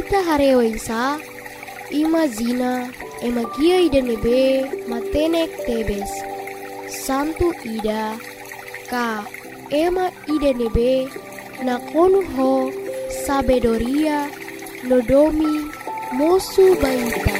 ita harewaisa, imazina, emagia ida nebe, matenek tebes. Santu ida, ka ema ida nebe, nakonu ho, sabedoria, nodomi, mosu baita.